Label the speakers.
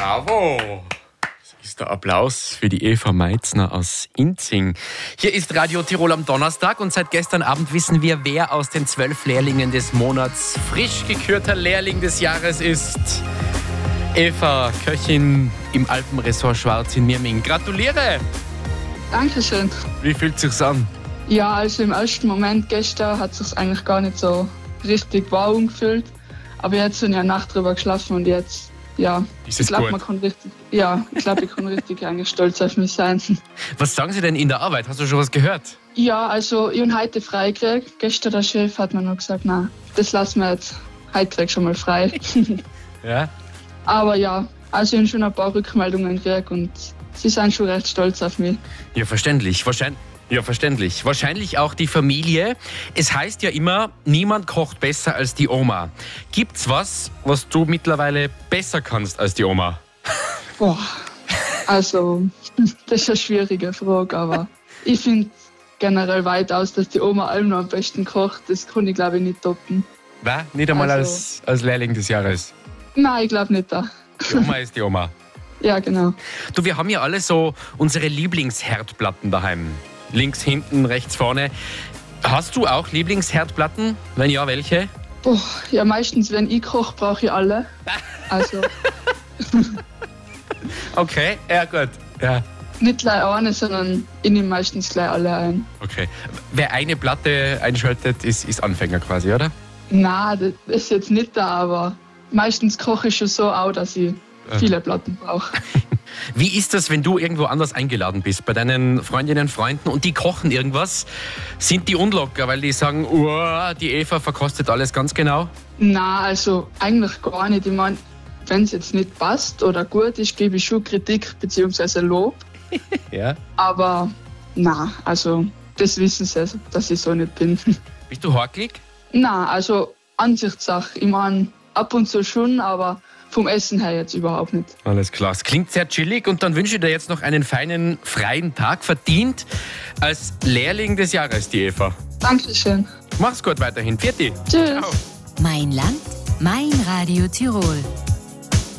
Speaker 1: Bravo. Das ist der Applaus für die Eva Meitzner aus Inzing. Hier ist Radio Tirol am Donnerstag und seit gestern Abend wissen wir, wer aus den 12 Lehrlingen des Monats frisch gekürter Lehrling des Jahres ist. Eva, Köchin im Alpenressort Schwarz in Mirming. Gratuliere!
Speaker 2: Dankeschön.
Speaker 1: Wie fühlt es sich an?
Speaker 2: Ja, also im ersten Moment gestern hat es sich eigentlich gar nicht so richtig warm angefühlt. Aber jetzt habe ich eine Nacht drüber geschlafen und jetzt, ja, ich glaube, ich kann richtig eigentlich stolz auf mich sein.
Speaker 1: Was sagen Sie denn in der Arbeit? Hast du schon was gehört?
Speaker 2: Ja, also ich habe heute frei gekriegt. Gestern der Chef hat mir noch gesagt, nein, das lassen wir jetzt. Heute krieg ich schon mal frei.
Speaker 1: Ja.
Speaker 2: Aber ja, also ich habe schon ein paar Rückmeldungen gekriegt und sie sind schon recht stolz auf mich.
Speaker 1: Ja, verständlich. Wahrscheinlich auch die Familie. Es heißt ja immer, niemand kocht besser als die Oma. Gibt's was du mittlerweile besser kannst als die Oma?
Speaker 2: Boah, also das ist eine schwierige Frage, aber ich finde generell weitaus, dass die Oma allem noch am besten kocht. Das kann ich, glaube ich, nicht toppen.
Speaker 1: Was? Nicht einmal als Lehrling des Jahres?
Speaker 2: Nein, ich glaube nicht.
Speaker 1: Die Oma ist die Oma.
Speaker 2: Ja, genau.
Speaker 1: Du, wir haben ja alle so unsere Lieblingsherdplatten daheim. Links, hinten, rechts, vorne. Hast du auch Lieblingsherdplatten? Wenn ja, welche?
Speaker 2: Boah, ja, meistens, wenn ich koche, brauche ich alle. Also.
Speaker 1: Okay, ja gut. Ja.
Speaker 2: Nicht gleich eine, sondern ich nehme meistens gleich alle ein.
Speaker 1: Okay. Wer eine Platte einschaltet, ist Anfänger quasi, oder?
Speaker 2: Nein, das ist jetzt nicht da, aber meistens koche ich schon so auch, dass ich viele Platten brauche.
Speaker 1: Wie ist das, wenn du irgendwo anders eingeladen bist, bei deinen Freundinnen und Freunden und die kochen irgendwas? Sind die unlocker, weil die sagen, die Eva verkostet alles ganz genau?
Speaker 2: Nein, also eigentlich gar nicht. Ich meine, wenn es jetzt nicht passt oder gut ist, gebe ich schon Kritik bzw. Lob.
Speaker 1: Ja.
Speaker 2: Aber nein, also das wissen sie, dass ich so nicht bin.
Speaker 1: Bist du hakelig?
Speaker 2: Nein, also Ansichtssache. Ich meine, ab und zu schon, aber vom Essen her jetzt überhaupt nicht.
Speaker 1: Alles klar. Es klingt sehr chillig und dann wünsche ich dir jetzt noch einen feinen, freien Tag. Verdient als Lehrling des Jahres, die Eva.
Speaker 2: Dankeschön.
Speaker 1: Mach's gut weiterhin. Vierte.
Speaker 2: Tschüss.
Speaker 1: Ciao.
Speaker 3: Mein Land, mein Radio Tirol.